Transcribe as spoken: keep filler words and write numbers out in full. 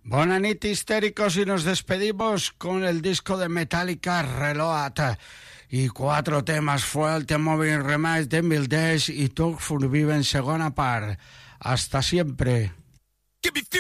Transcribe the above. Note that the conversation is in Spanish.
Bona nit, histéricos, y nos despedimos con el disco de Metallica, Reload, y cuatro temas fuerte, Moving Remains de Mil Days y Talk for Vive en segona part. Hasta siempre.